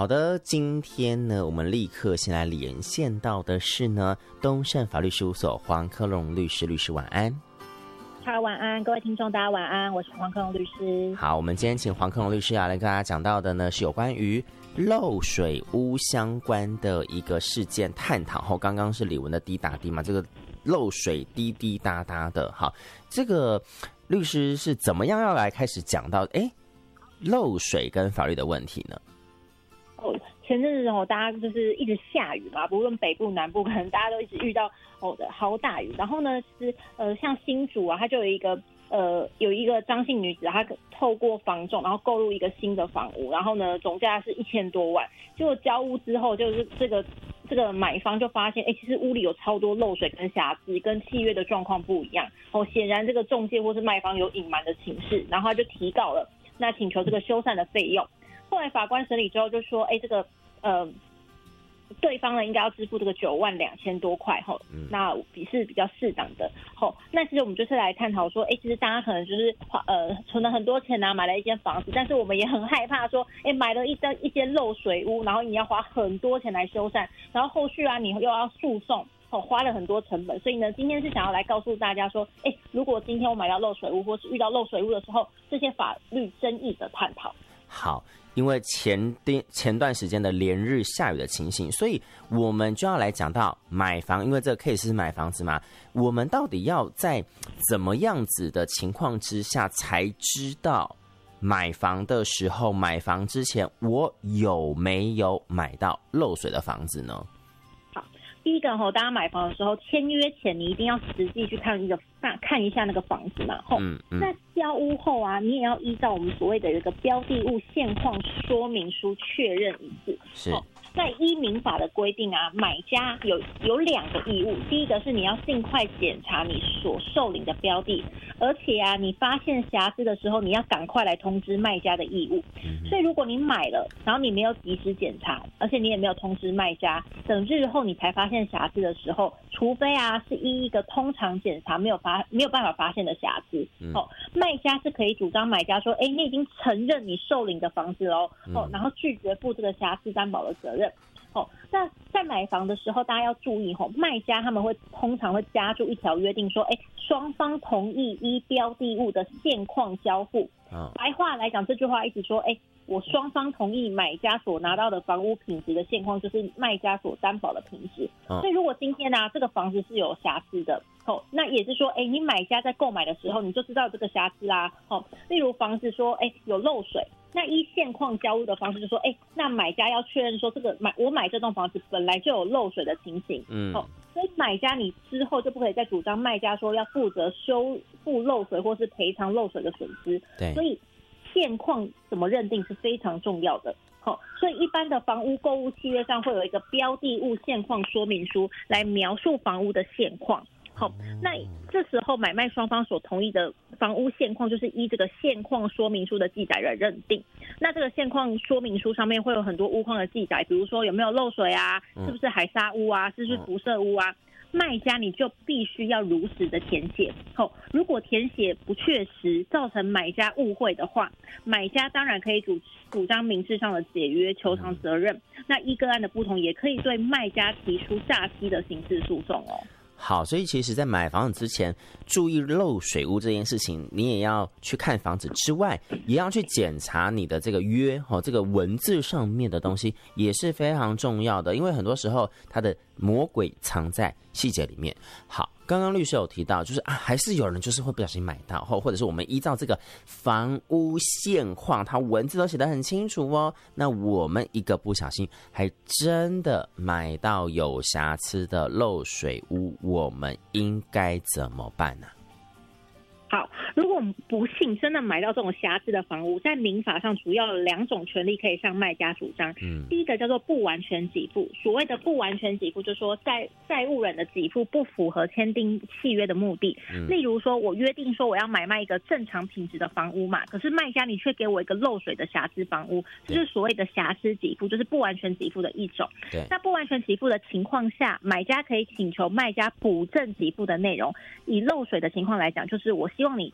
好的，今天呢，我们立刻先来连线到的是呢，东盛法律事务所黄科荣律师，律师晚安。 好，晚安，各位听众，大家晚安，我是黄科荣律师。 好，我们今天请黄科荣律师来跟大家讲到的呢，是有关于漏水屋相关的一个事件探讨后，刚刚是李文的滴答滴嘛，这个漏水滴滴答答的，好，这个律师是怎么样要来开始讲到漏水跟法律的问题呢？ 前阵子大家就是一直下雨嘛，不论北部南部，可能大家都一直遇到豪大雨。然后呢，其实像新竹啊，它就有一个张姓女子，她透过房仲，然后购入一个新的房屋，然后呢总价是1000多万。结果交屋之后，就是这个买方就发现，其实屋里有超多漏水跟瑕疵，跟契约的状况不一样。显然这个仲介或是卖方有隐瞒的情事，然后他就提告了，那请求这个修缮的费用。后来法官审理之后就说，这个对方呢应该要支付这个92000多块那是比较适当的那其实我们就是来探讨说，其实大家可能就是存了很多钱啊，买了一间房子，但是我们也很害怕说，买了一间漏水屋，然后你要花很多钱来修缮，然后后续啊你又要诉讼。花了很多成本，所以呢，今天是想要来告诉大家说，如果今天我买到漏水屋，或是遇到漏水屋的时候，这些法律争议的探讨。 好，因为前段时间的连日下雨的情形，所以我们就要来讲到买房，因为这个 case 是买房子嘛，我们到底要在怎么样子的情况之下才知道买房的时候，买房之前我有没有买到漏水的房子呢？ 第一个大家买房的时候，签约前你一定要实际去看一下那个房子嘛。那交屋后啊，你也要依照我们所谓的一个标的物现况说明书确认一次。 是。 在依民法的规定啊，买家有2个义务，第一个是你要尽快检查你所受领的标的，而且啊，你发现瑕疵的时候，你要赶快来通知卖家的义务。所以如果你买了，然后你没有及时检查，而且你也没有通知卖家，等日后你才发现瑕疵的时候，除非啊是依一个通常检查没有办法发现的瑕疵，卖家是可以主张买家说，你已经承认你受领的房子喽，然后拒绝负这个瑕疵担保的责任。那在买房的时候，大家要注意卖家他们通常会加注一条约定说，双方同意依标的物的现况交付。白话来讲，这句话一直说，我双方同意买家所拿到的房屋品质的现况，就是卖家所担保的品质。所以如果今天这个房子是有瑕疵的，那也是说，你买家在购买的时候你就知道这个瑕疵啦。例如房子说，有漏水。那依现况交屋的方式就说，那买家要确认说我买这栋房子本来就有漏水的情形，所以买家你之后就不可以再主张卖家说要负责修复漏水或是赔偿漏水的损失。 对， 所以现况怎么认定是非常重要的。所以一般的房屋购物契约上会有一个标的物现况说明书来描述房屋的现况。那这时候买卖双方所同意的房屋现况就是依这个现况说明书的记载来认定。那这个现况说明书上面会有很多屋况的记载，比如说有没有漏水啊，是不是海砂屋啊，是不是辐射屋啊，卖家你就必须要如实的填写。如果填写不确实，造成买家误会的话，买家当然可以主张民事上的解约求偿责任。那依个案的不同，也可以对卖家提出诈欺的刑事诉讼哦。 好，所以其实在买房子之前注意漏水屋这件事情，你也要去看房子之外，也要去检查你的这个约这个文字上面的东西也是非常重要的，因为很多时候它的魔鬼藏在细节里面。好，刚刚律师有提到就是还是有人就是会不小心买到，或者是我们依照这个房屋现况，它文字都写得很清楚那我们一个不小心还真的买到有瑕疵的漏水屋，我们应该怎么办呢？ 好，如果我们不幸真的买到这种瑕疵的房屋，在民法上主要有2种权利可以向卖家主张。第一个叫做不完全给付。所谓的不完全给付，就是说债务人的给付不符合签订契约的目的。例如说，我约定说我要买卖一个正常品质的房屋嘛，可是卖家你却给我一个漏水的瑕疵房屋，这就是所谓的瑕疵给付，就是不完全给付的一种。那不完全给付的情况下，买家可以请求卖家补正给付的内容。以漏水的情况来讲，就是我希望你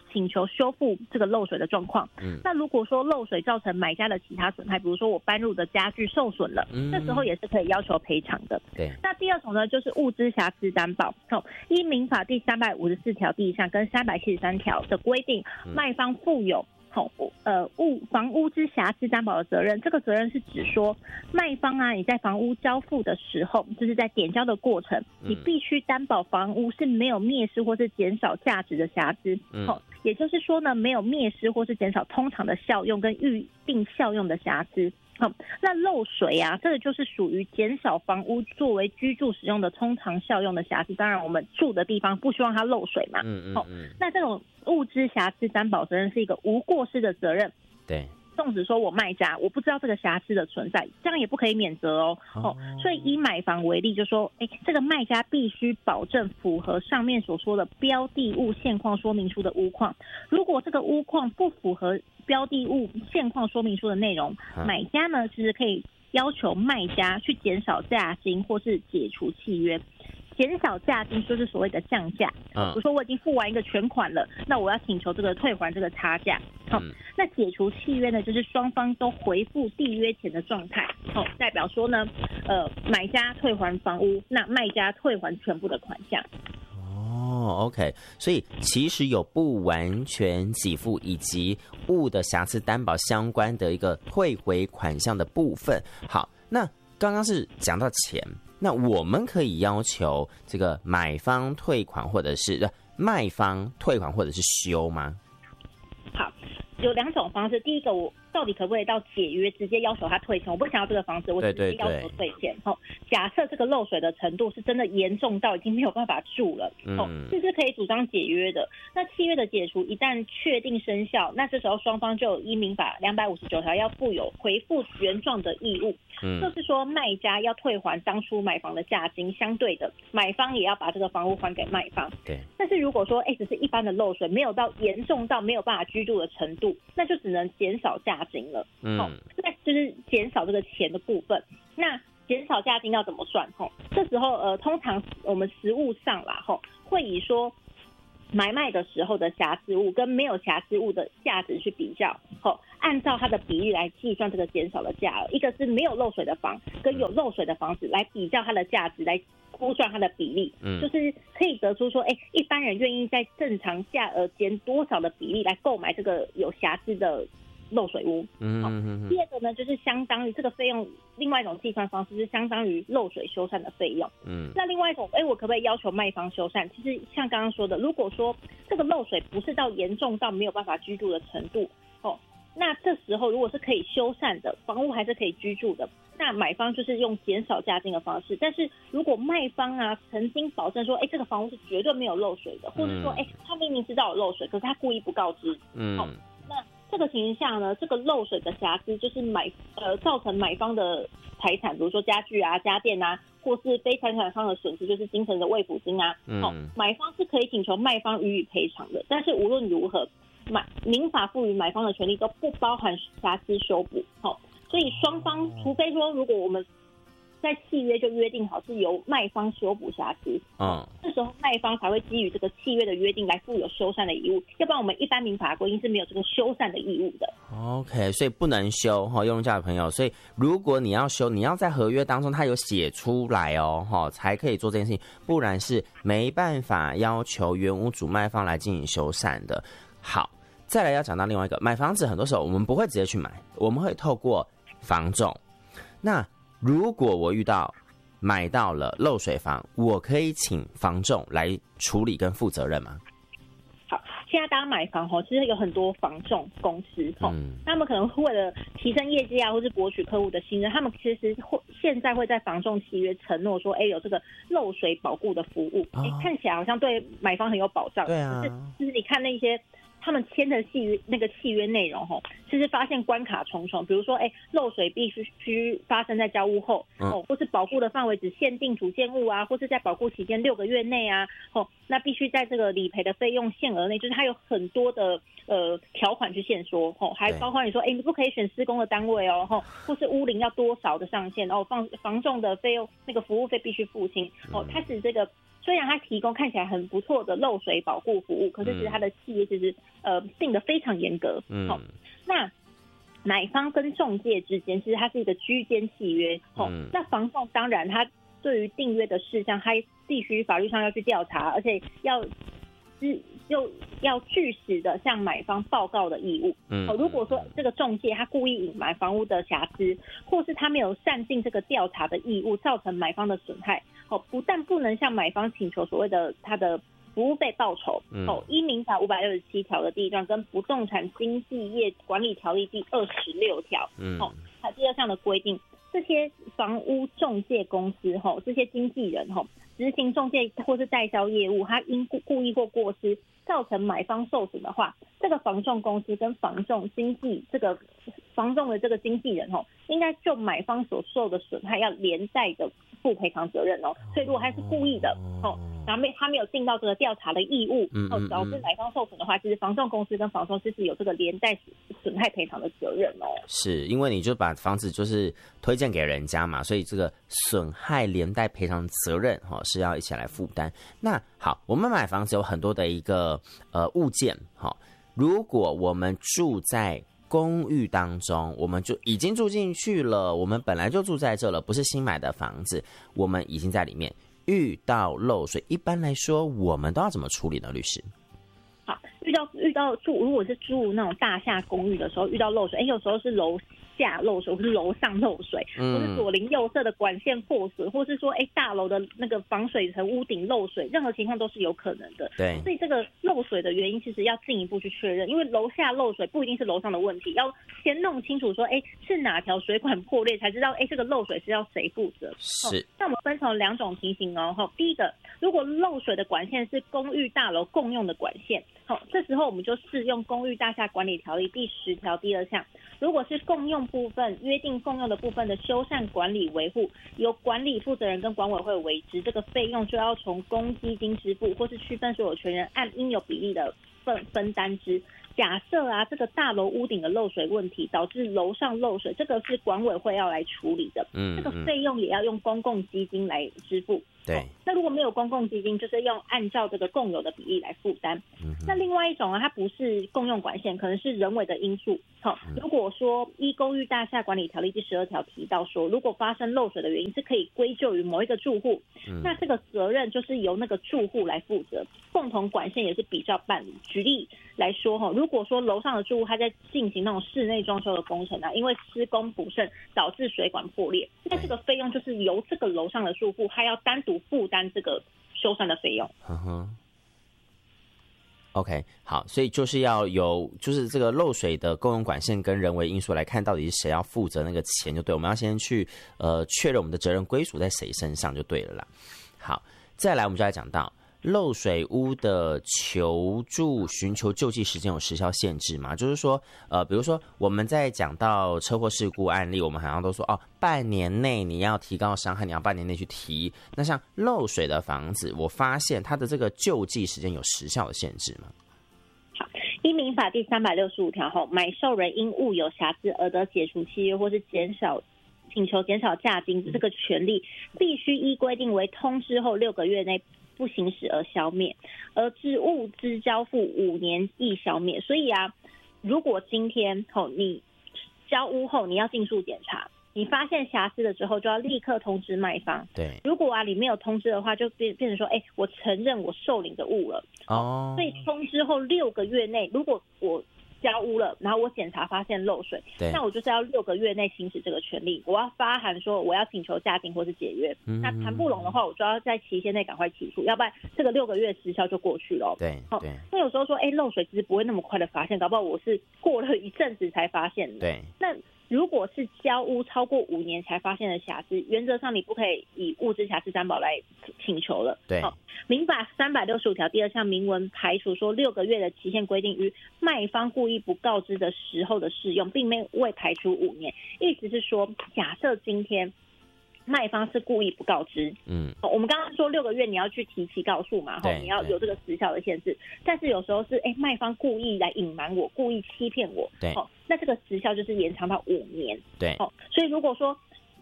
请求修复这个漏水的状况。那如果说漏水造成买家的其他损害，比如说我搬入的家具受损了，这时候也是可以要求赔偿的。 对。 那第二种呢，就是物资瑕疵担保。依民法第354条第1项跟373条的规定，卖方负有房屋之瑕疵担保的责任。这个责任是指说，卖方啊，你在房屋交付的时候，就是在点交的过程，你必须担保房屋是没有灭失或是减少价值的瑕疵。也就是说呢，没有灭失或是减少通常的效用跟预定效用的瑕疵。那漏水啊，这个就是属于减少房屋作为居住使用的通常效用的瑕疵。当然，我们住的地方不希望它漏水嘛。那这种物质瑕疵担保责任是一个无过失的责任。 对。 纵使说我卖家我不知道这个瑕疵的存在，这样也不可以免责哦。所以以买房为例，就说，这个卖家必须保证符合上面所说的标的物现况说明书的屋况。如果这个屋况不符合标的物现况说明书的内容，买家呢其实可以要求卖家去减少价金或是解除契约。减少价金就是所谓的降价，比如说我已经付完一个全款了，那我要请求这个退还这个差价。那解除契约呢，就是双方都回复缔约前的状态，代表说呢，买家退还房屋，那卖家退还全部的款项。 OK， 所以其实有不完全给付以及物的瑕疵担保相关的一个退回款项的部分。好，那刚刚是讲到钱。那我们可以要求这个买方退款，或者是卖方退款，或者是修吗？好， 有2种方式。第一个，我到底可不可以到解约直接要求他退钱？我不想要这个房子，我直接要求退钱。假设这个漏水的程度是真的严重到已经没有办法住了，这是可以主张解约的。那契约的解除一旦确定生效，那这时候双方就有依民法259条要负有回复原状的义务。就是说卖家要退还当初买房的价金，相对的买方也要把这个房屋还给卖方。 对。 但是如果说只是一般的漏水，没有到严重到没有办法居住的程度，那就只能减少价金了。那就是减少这个钱的部分。那减少价金要怎么算？这时候通常我们实务上啦，会以说买卖的时候的瑕疵物跟没有瑕疵物的价值去比较，按照它的比例来计算这个减少的价额。一个是没有漏水的房跟有漏水的房子来比较它的价值，来估算它的比例，就是可以得出说，一般人愿意在正常价额减多少的比例来购买这个有瑕疵的漏水屋。第二个呢，就是相当于这个费用，另外一种计算方式是相当于漏水修缮的费用。那另外一种，我可不可以要求卖方修缮？其实像刚刚说的，如果说这个漏水不是到严重到没有办法居住的程度，那这时候如果是可以修缮的，房屋还是可以居住的，那买方就是用减少价金的方式。但是如果卖方啊曾经保证说，这个房屋是绝对没有漏水的，或者说，他明明知道有漏水，可是他故意不告知，那这个情形下呢，这个漏水的瑕疵就是造成买方的财产，比如说家具啊、家电啊，或是非财产上的损失，就是精神的慰抚金啊，买方是可以请求卖方予以赔偿的。但是无论如何，民法赋予买方的权利都不包含瑕疵修补。所以双方除非说，如果我们在契约就约定好是由卖方修补瑕疵，这时候卖方才会基于这个契约的约定来负有修缮的义务，要不然我们一般民法规定是没有这个修缮的义务的。 OK， 所以不能修用家的朋友，所以如果你要修，你要在合约当中它有写出来才可以做这件事情，不然是没办法要求原屋主卖方来进行修缮的。好，再来要讲到另外一个，买房子很多时候我们不会直接去买，我们会透过房仲。那如果我遇到买到了漏水房，我可以请房仲来处理跟负责任吗？ 好，现在大家买房其实有很多房仲公司他们可能为了提升业绩啊，或是博取客户的信任，他们其实现在会在房仲契约承诺说，有这个漏水保固的服务，看起来好像对买方很有保障。对啊，就是你看那些他们签的契约内容其实发现关卡重重，比如说漏水必须发生在交屋后或是保固的范围只限定主建物啊，或是在保固期间6个月内啊那必须在这个理赔的费用限额内，就是它有很多的条款去限缩还包括你说你不可以选施工的单位或是屋龄要多少的上限房仲的费用那个服务费必须付清开始这个虽然它提供看起来很不错的漏水保护服务，可是其实它的契约其实定得非常严格。那买方跟仲介之间，其实它是一个居间契约。那房仲当然它对于订约的事项，它必须法律上要去调查，而且要据实的向买方报告的义务。如果说这个仲介他故意隐瞒房屋的瑕疵，或是他没有善尽这个调查的义务，造成买方的损害，不但不能向买方请求所谓的他的服务费报酬。依民法567条的第1段跟不动产经纪业管理条例第26条，它第2项的规定，这些房屋仲介公司这些经纪人执行仲介或是代销业务，他因故意或过失造成买方受损的话，这个房仲公司跟房仲经纪这个房仲的这个经纪人应该就买方所受的损害要连带的负赔偿责任。所以如果他是故意的然后他没有尽到这个调查的义务导致买方受损的话，其实房仲公司跟房仲是有这个连带损害赔偿的责任。 是因为你就把房子就是推荐给人家嘛，所以这个损害连带赔偿责任是要一起来负担。那好，我们买房子有很多的一个物件，如果我们住在公寓当中，我们就已经住进去了，我们本来就住在这了，不是新买的房子，我们已经在里面，遇到漏水，一般来说我们都要怎么处理呢？律师？ 好，遇到如果是住那种大厦公寓的时候，遇到漏水，有时候是楼下漏水，或是楼上漏水，或是左邻右舍的管线破损，或是说大楼的那个防水层屋顶漏水，任何情况都是有可能的。 对， 所以这个漏水的原因其实要进一步去确认，因为楼下漏水不一定是楼上的问题，要先弄清楚说是哪条水管破裂，才知道这个漏水是要谁负责。 是。 那我们分成2种情形第一个，如果漏水的管线是公寓大楼共用的管线，这时候我们就适用公寓大厦管理条例第10条第2项，如果是共用部分约定共用的部分的修缮管理维护，由管理负责人跟管委会为之，这个费用就要从公积金支付，或是区分所有权人按应有比例的分担之。假设这个大楼屋顶的漏水问题导致楼上漏水，这个是管委会要来处理的，这个费用也要用公共基金来支付。 对， 那如果没有公共基金，就是按照这个共有的比例来负担。那另外一种它不是共用管线，可能是人为的因素。如果说依公寓大厦管理条例第12条提到说，如果发生漏水的原因是可以归咎于某一个住户，那这个责任就是由那个住户来负责，共同管线也是比照办理。举例来说，如果说楼上的住户他在进行那种室内装修的工程因为施工不慎导致水管破裂，那这个费用就是由这个楼上的住户他要单独负担这个修缮的费用。 OK， 好，所以就是要有就是这个漏水的共用管线跟人为因素来看，到底是谁要负责那个钱就对。我们要先去确认我们的责任归属在谁身上就对了啦。好，再来我们就来讲到漏水屋的求助寻求救济时间有时效限制嘛？就是说比如说我们在讲到车祸事故案例，我们好像都说半年内你要提告伤害，你要半年内去提。那像漏水的房子，我发现它的这个救济时间有时效的限制吗？ 好，依民法第365条后，买受人因物有瑕疵而得解除契约或是请求减少价金这个权利，必须依规定为通知后6个月内不行使而消灭，而至物资交付5年亦消灭。所以如果今天你交屋后你要尽速检查，你发现瑕疵了之后就要立刻通知卖方。 对， 如果你没有通知的话，就变成说我承认我受领的物了。所以通知后6个月内，如果我交屋了，然后我检查发现漏水，那我就是要6个月内行使这个权利，我要发函说我要请求价金或是解约。那谈不拢的话，我就要在期限内赶快起诉，要不然这个6个月时效就过去了。 对， 那有时候说漏水其实不会那么快的发现，搞不好我是过了一阵子才发现的。 对， 那如果是交屋超过5年才发现的瑕疵，原则上你不可以以物质瑕疵担保来请求了。 对， 民法365条第2项明文排除说6个月的期限规定于卖方故意不告知的时候的适用，并未排除5年。意思是说，假设今天卖方是故意不告知，我们刚刚说6个月你要去提起告诉嘛，你要有这个时效的限制，但是有时候是卖方故意来隐瞒我，故意欺骗我， 对， 那这个时效就是延长到5年。 对， 所以如果说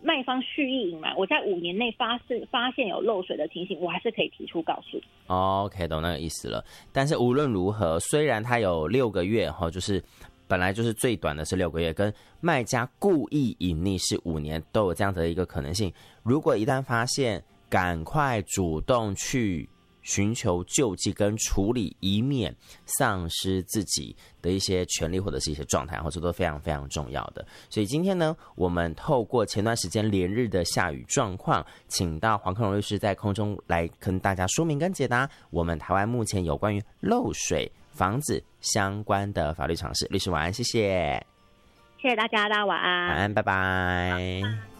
卖方蓄意隐瞒，我在5年内发现有漏水的情形，我还是可以提出告诉。 OK， 懂那个意思了。但是无论如何，虽然它有6个月就是本来就是最短的是6个月，跟卖家故意隐匿是5年，都有这样的一个可能性。如果一旦发现，赶快主动去寻求救济跟处理，以免丧失自己的一些权利或者是一些状态，这都非常非常重要的。所以今天呢，我们透过前段时间连日的下雨状况，请到黄克荣律师在空中来跟大家说明跟解答我们台湾目前有关于漏水房子相关的法律常识。律师晚安，谢谢。 谢谢大家，大家晚安。 晚安，拜拜。